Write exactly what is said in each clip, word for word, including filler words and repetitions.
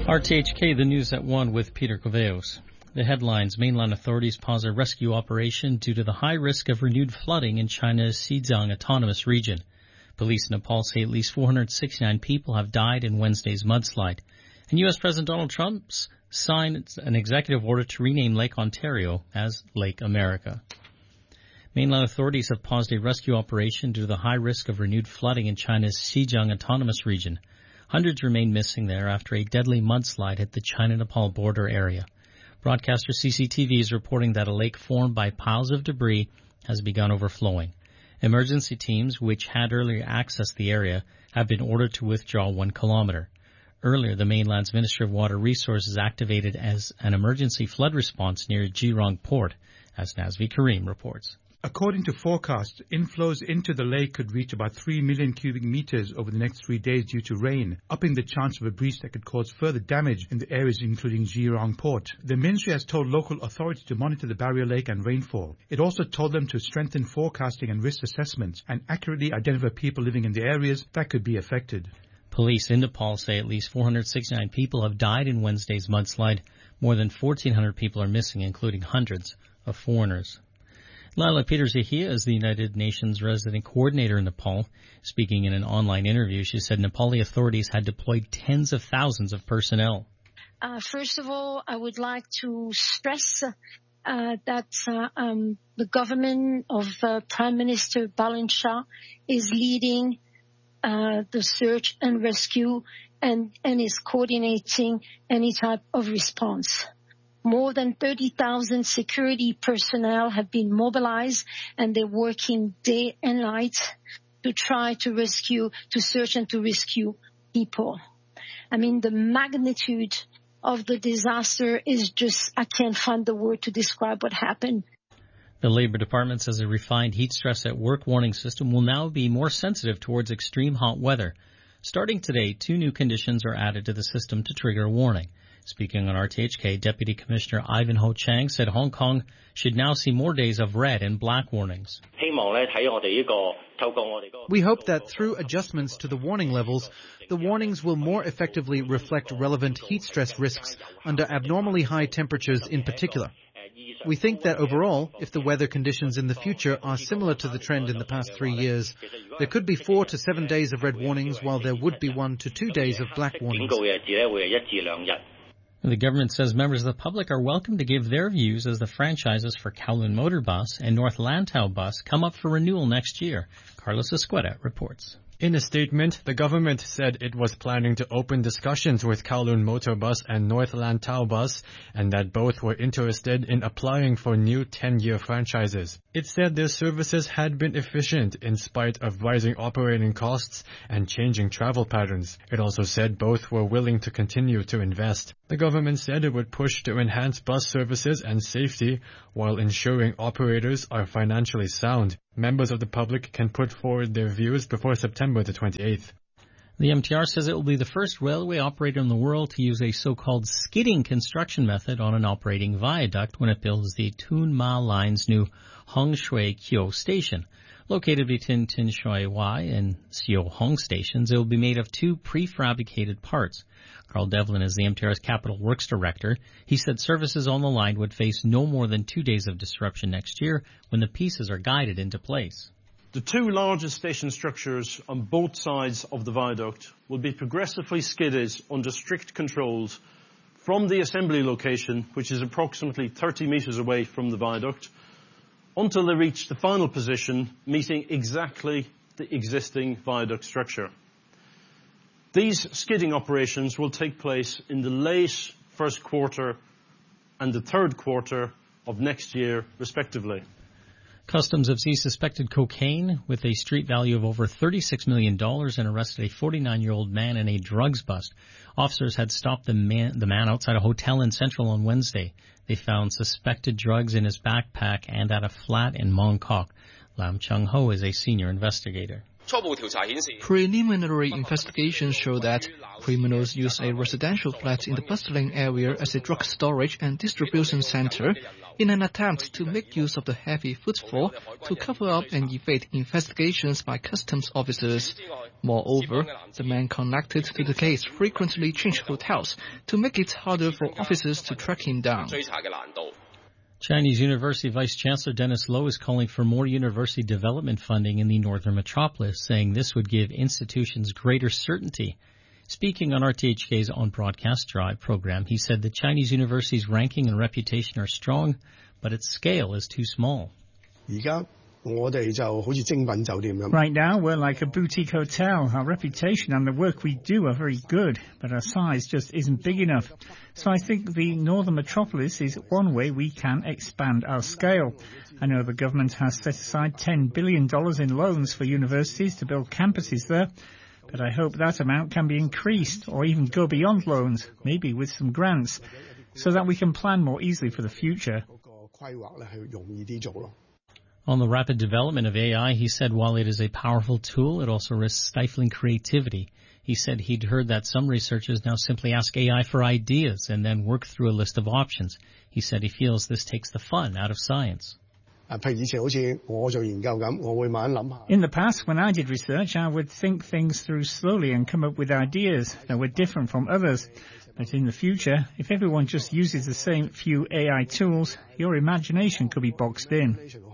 R T H K, the news at one with Peter Coveos. The headlines: mainland authorities pause a rescue operation due to the high risk of renewed flooding in China's Xinjiang Autonomous Region. Police in Nepal say at least four hundred sixty-nine people have died in Wednesday's mudslide. And U S President Donald Trump signed an executive order to rename Lake Ontario as Lake America. Mainland authorities have paused a rescue operation due to the high risk of renewed flooding in China's Xinjiang Autonomous Region. Hundreds remain missing there after a deadly mudslide hit the China-Nepal border area. Broadcaster C C T V is reporting that a lake formed by piles of debris has begun overflowing. Emergency teams, which had earlier accessed the area, have been ordered to withdraw one kilometer. Earlier, the mainland's Ministry of Water Resources activated as an emergency flood response near Jirong Port, as Nazvi Karim reports. According to forecasts, inflows into the lake could reach about three million cubic meters over the next three days due to rain, upping the chance of a breach that could cause further damage in the areas including Jirong Port. The ministry has told local authorities to monitor the barrier lake and rainfall. It also told them to strengthen forecasting and risk assessments and accurately identify people living in the areas that could be affected. Police in Nepal say at least four hundred sixty-nine people have died in Wednesday's mudslide. More than fourteen hundred people are missing, including hundreds of foreigners. Lila Peters-Yahia is the United Nations resident coordinator in Nepal. Speaking in an online interview, she said Nepali authorities had deployed tens of thousands of personnel. Uh, first of all, I would like to stress uh, that uh, um, the government of uh, Prime Minister Balin Shah is leading uh, the search and rescue and, and is coordinating any type of response. More than thirty thousand security personnel have been mobilized, and they're working day and night to try to rescue, to search and to rescue people. I mean, the magnitude of the disaster is just, I can't find the word to describe what happened. The Labor Department says a refined heat stress at work warning system will now be more sensitive towards extreme hot weather. Starting today, two new conditions are added to the system to trigger a warning. Speaking on R T H K, Deputy Commissioner Ivanhoe Chang said Hong Kong should now see more days of red and black warnings. We hope that through adjustments to the warning levels, the warnings will more effectively reflect relevant heat stress risks under abnormally high temperatures in particular. We think that overall, if the weather conditions in the future are similar to the trend in the past three years, there could be four to seven days of red warnings, while there would be one to two days of black warnings. The government says members of the public are welcome to give their views as the franchises for Kowloon Motor Bus and North Lantau Bus come up for renewal next year. Carlos Escueta reports. In a statement, the government said it was planning to open discussions with Kowloon Motor Bus and North Lantau Bus, and that both were interested in applying for new ten-year franchises. It said their services had been efficient in spite of rising operating costs and changing travel patterns. It also said both were willing to continue to invest. The government said it would push to enhance bus services and safety while ensuring operators are financially sound. Members of the public can put forward their views before September the twenty-eighth. The M T R says it will be the first railway operator in the world to use a so-called skidding construction method on an operating viaduct when it builds the Tuen Ma Line's new Hung Shui Kyo station. Located between Tin Shui Wai and Seo Hong stations, it will be made of two prefabricated parts. Carl Devlin is the M T R's Capital Works Director. He said services on the line would face no more than two days of disruption next year when the pieces are guided into place. The two largest station structures on both sides of the viaduct will be progressively skidded under strict controls from the assembly location, which is approximately thirty metres away from the viaduct, until they reach the final position, meeting exactly the existing viaduct structure. These skidding operations will take place in the late first quarter and the third quarter of next year, respectively. Customs have seized suspected cocaine with a street value of over thirty-six million dollars and arrested a forty-nine-year-old man in a drugs bust. Officers had stopped the man, the man outside a hotel in Central on Wednesday. They found suspected drugs in his backpack and at a flat in Mong Kok. Lam Chung-ho is a senior investigator. Preliminary investigations show that Criminals use a residential flat in the bustling area as a drug storage and distribution center in an attempt to make use of the heavy footfall to cover up and evade investigations by customs officers. Moreover, the man connected to the case frequently changed hotels to make it harder for officers to track him down. Chinese University Vice-Chancellor Dennis Loh is calling for more university development funding in the northern metropolis, saying this would give institutions greater certainty. Speaking on R T H K's On Broadcast Drive program, he said the Chinese university's ranking and reputation are strong, but its scale is too small. Right now, we're like a boutique hotel. Our reputation and the work we do are very good, but our size just isn't big enough. So I think the northern metropolis is one way we can expand our scale. I know the government has set aside ten billion dollars in loans for universities to build campuses there, but I hope that amount can be increased or even go beyond loans, maybe with some grants, so that we can plan more easily for the future. On the rapid development of A I, he said while it is a powerful tool, it also risks stifling creativity. He said he'd heard that some researchers now simply ask A I for ideas and then work through a list of options. He said he feels this takes the fun out of science. In the past, when I did research, I would think things through slowly and come up with ideas that were different from others. But in the future, if everyone just uses the same few A I tools, your imagination could be boxed in.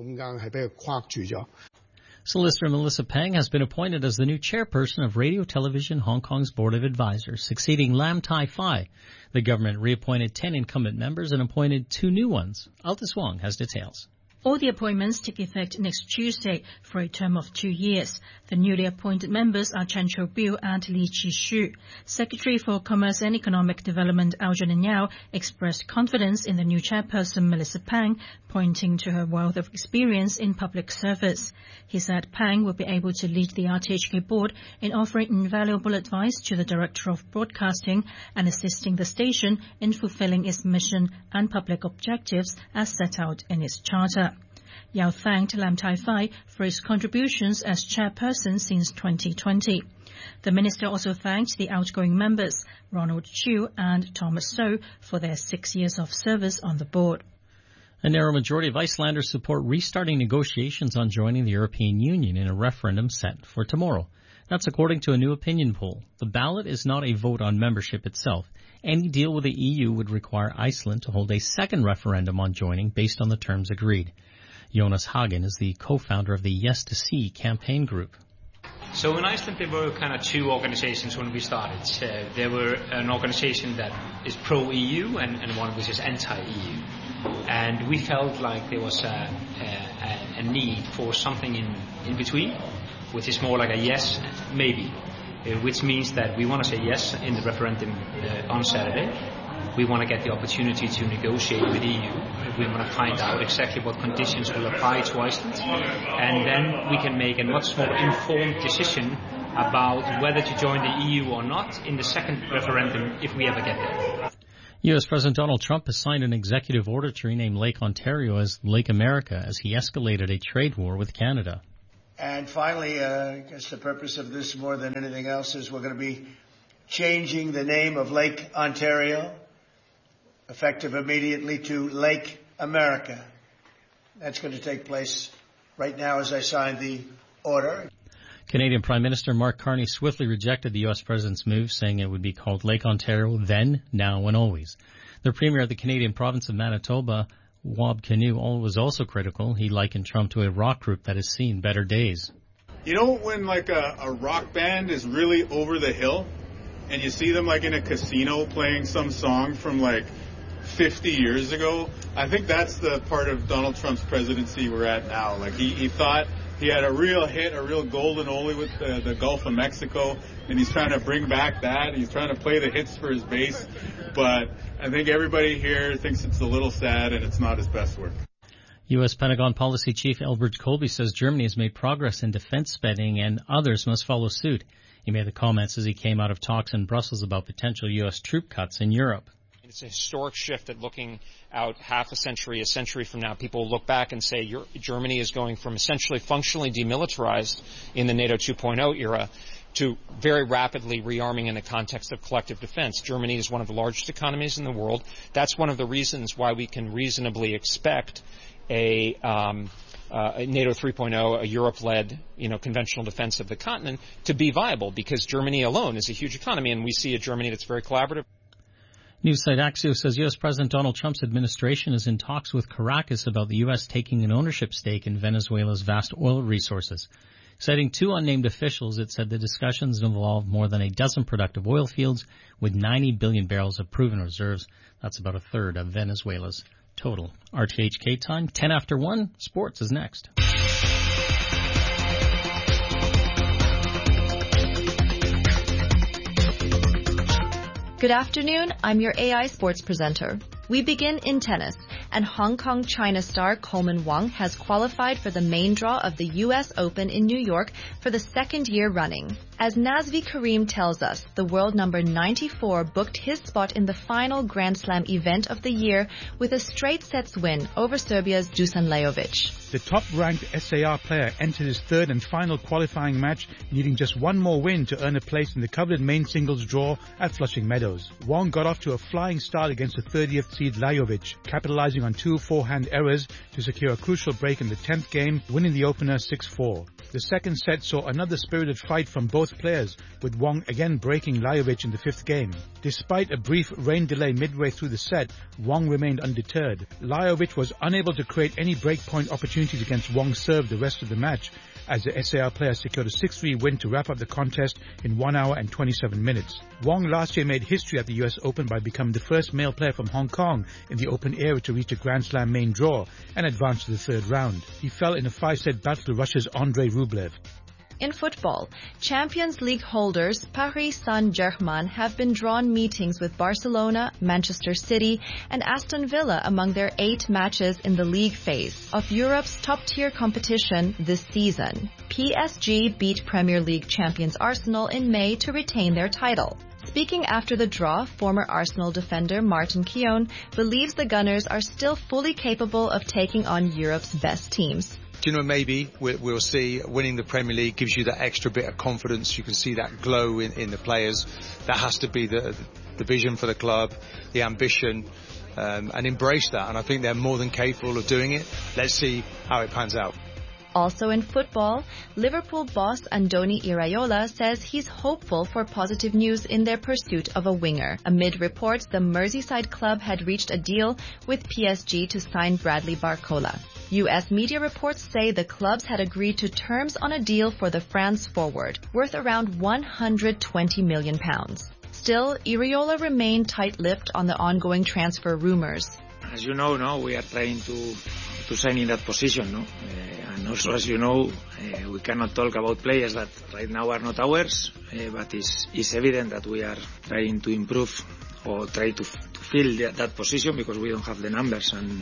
Solicitor Melissa Pang has been appointed as the new chairperson of Radio Television Hong Kong's Board of Advisors, succeeding Lam Tai Fai. The government reappointed ten incumbent members and appointed two new ones. Altis Wong has details. All the appointments take effect next Tuesday for a term of two years. The newly appointed members are Chen Chou-biu and Li Qishu. Secretary for Commerce and Economic Development Algernon Yao expressed confidence in the new chairperson Melissa Pang, pointing to her wealth of experience in public service. He said Pang will be able to lead the R T H K board in offering invaluable advice to the Director of Broadcasting and assisting the station in fulfilling its mission and public objectives as set out in its charter. Yao thanked Lam Tai Fai for his contributions as chairperson since twenty twenty. The minister also thanked the outgoing members, Ronald Chiu and Thomas So, for their six years of service on the board. A narrow majority of Icelanders support restarting negotiations on joining the European Union in a referendum set for tomorrow. That's according to a new opinion poll. The ballot is not a vote on membership itself. Any deal with the E U would require Iceland to hold a second referendum on joining based on the terms agreed. Jonas Hagen is the co-founder of the Yes to See campaign group. So in Iceland there were kind of two organizations when we started. Uh, there were an organization that is pro-E U and, and one which is anti-E U. And we felt like there was a, a, a need for something in, in between, which is more like a yes, maybe, uh, which means that we want to say yes in the referendum uh, on Saturday. We want to get the opportunity to negotiate with E U. We want to find out exactly what conditions will apply to Iceland. And then we can make a much more informed decision about whether to join the E U or not in the second referendum if we ever get there. U S President Donald Trump has signed an executive order to rename Lake Ontario as Lake America as he escalated a trade war with Canada. And finally, uh, I guess the purpose of this more than anything else is we're going to be changing the name of Lake Ontario, effective immediately, to Lake America. That's going to take place right now as I sign the order. Canadian Prime Minister Mark Carney swiftly rejected the U S President's move, saying it would be called Lake Ontario then, now, and always. The Premier of the Canadian province of Manitoba, Wab Kinew, was also critical. He likened Trump to a rock group that has seen better days. You know when like a, a rock band is really over the hill and you see them like in a casino playing some song from like fifty years ago? I think that's the part of Donald Trump's presidency we're at now. Like he, he thought he had a real hit, a real golden oldie with the, the Gulf of Mexico, and he's trying to bring back that. He's trying to play the hits for his base, but I think everybody here thinks it's a little sad and it's not his best work. U S Pentagon Policy Chief Elbridge Colby says Germany has made progress in defense spending and others must follow suit. He made the comments as he came out of talks in Brussels about potential U S troop cuts in Europe. It's a historic shift at looking out half a century, a century from now. People look back and say Germany is going from essentially functionally demilitarized in the NATO two point oh era to very rapidly rearming in the context of collective defense. Germany is one of the largest economies in the world. That's one of the reasons why we can reasonably expect a, um, uh, a NATO three point oh, a Europe-led, you know, conventional defense of the continent to be viable, because Germany alone is a huge economy, and we see a Germany that's very collaborative. News site Axios says U S. President Donald Trump's administration is in talks with Caracas about the U S taking an ownership stake in Venezuela's vast oil resources. Citing two unnamed officials, it said the discussions involve more than a dozen productive oil fields with ninety billion barrels of proven reserves. That's about a third of Venezuela's total. R T H K time, ten after one. Sports is next. Good afternoon, I'm your A I sports presenter. We begin in tennis, and Hong Kong China star Coleman Wong has qualified for the main draw of the U S Open in New York for the second year running. As Nazvi Karim tells us, the world number ninety-four booked his spot in the final Grand Slam event of the year with a straight sets win over Serbia's Dusan Lajovic. The top-ranked S A R player entered his third and final qualifying match, needing just one more win to earn a place in the coveted main singles draw at Flushing Meadows. Wong got off to a flying start against the thirtieth seed Lajovic, capitalizing on two forehand errors to secure a crucial break in the tenth game, winning the opener six four. The second set saw another spirited fight from both players, with Wong again breaking Lajovic in the fifth game. Despite a brief rain delay midway through the set, Wong remained undeterred. Lajovic was unable to create any breakpoint opportunities against Wong's serve the rest of the match, as the S A R player secured a six three win to wrap up the contest in one hour and twenty-seven minutes. Wong last year made history at the U S Open by becoming the first male player from Hong Kong in the Open era to reach a Grand Slam main draw and advance to the third round. He fell in a five-set battle to Russia's Andrei Rublev. In football, Champions League holders Paris Saint-Germain have been drawn meetings with Barcelona, Manchester City, and Aston Villa among their eight matches in the league phase of Europe's top-tier competition this season. P S G beat Premier League champions Arsenal in May to retain their title. Speaking after the draw, former Arsenal defender Martin Keown believes the Gunners are still fully capable of taking on Europe's best teams. You know, maybe we'll see winning the Premier League gives you that extra bit of confidence. You can see that glow in, in the players. That has to be the, the vision for the club, the ambition, um, and embrace that. And I think they're more than capable of doing it. Let's see how it pans out. Also in football, Liverpool boss Andoni Iraola says he's hopeful for positive news in their pursuit of a winger. Amid reports the Merseyside club had reached a deal with P S G to sign Bradley Barcola. U S media reports say the clubs had agreed to terms on a deal for the France forward, worth around one hundred twenty million pounds. Still, Iraola remained tight-lipped on the ongoing transfer rumors. As you know, no, we are trying to to sign in that position, no? Uh, and also, as you know, uh, we cannot talk about players that right now are not ours, uh, but it's, it's evident that we are trying to improve or try to, f- to fill the, that position because we don't have the numbers, and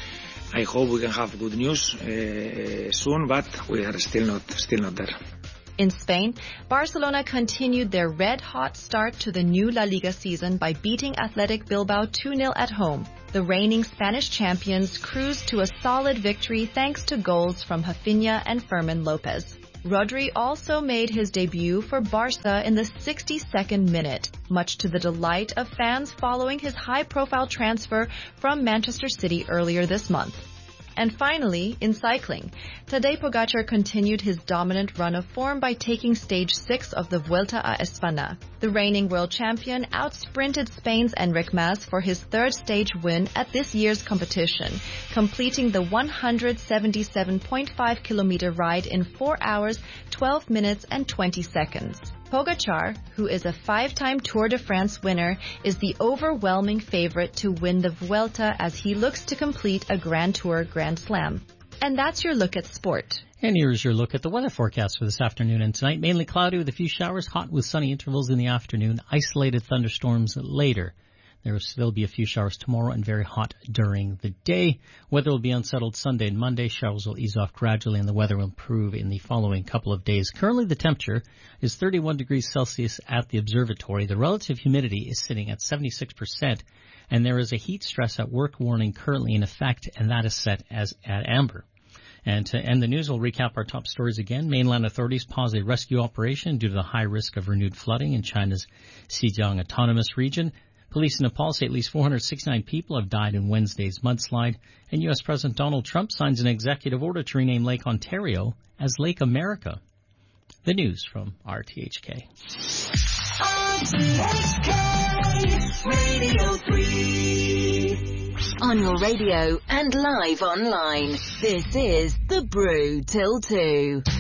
I hope we can have good news uh, soon, but we are still not still not there. In Spain, Barcelona continued their red-hot start to the new La Liga season by beating Athletic Bilbao two nil at home. The reigning Spanish champions cruised to a solid victory thanks to goals from Rafinha and Fermin Lopez. Rodri also made his debut for Barca in the sixty-second minute, much to the delight of fans following his high-profile transfer from Manchester City earlier this month. And finally, in cycling, Tadej Pogacar continued his dominant run of form by taking stage six of the Vuelta a España. The reigning world champion outsprinted Spain's Enric Mas for his third stage win at this year's competition, completing the one hundred seventy-seven point five kilometer ride in four hours, twelve minutes and twenty seconds. Pogacar, who is a five-time Tour de France winner, is the overwhelming favorite to win the Vuelta as he looks to complete a Grand Tour Grand Slam. And that's your look at sport. And here's your look at the weather forecast for this afternoon and tonight. Mainly cloudy with a few showers, hot with sunny intervals in the afternoon, isolated thunderstorms later. There will still be a few showers tomorrow and very hot during the day. Weather will be unsettled Sunday and Monday. Showers will ease off gradually and the weather will improve in the following couple of days. Currently the temperature is thirty-one degrees Celsius at the observatory. The relative humidity is sitting at seventy-six percent and there is a heat stress at work warning currently in effect, and that is set as at amber. And to end the news, we'll recap our top stories again. Mainland authorities pause a rescue operation due to the high risk of renewed flooding in China's Xinjiang Autonomous Region. Police in Nepal say at least four hundred sixty-nine people have died in Wednesday's mudslide. And U S. President Donald Trump signs an executive order to rename Lake Ontario as Lake America. The news from R T H K. R T H K Radio three. On your radio and live online, this is The Brew Till two.